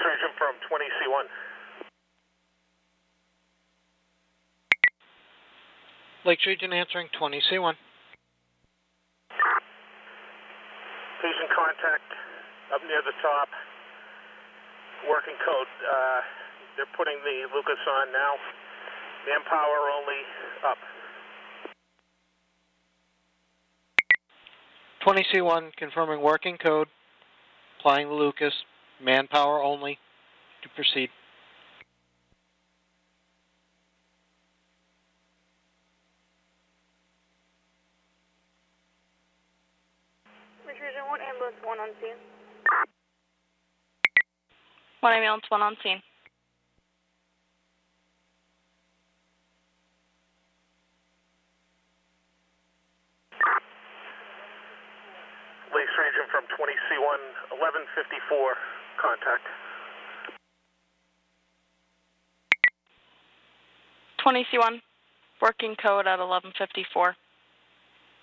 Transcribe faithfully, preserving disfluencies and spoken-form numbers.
Surgeon from twenty C one. Lakes Region answering twenty C one. Patient contact up near the top. Working code. Uh, they're putting the Lucas on now. Manpower only up. twenty C one confirming working code. Applying the Lucas. Manpower only to proceed. Region one, ambulance one on scene. One ambulance, one on scene. Lakes Region from twenty C one, eleven fifty-four, contact. twenty C one, working code at eleven fifty-four.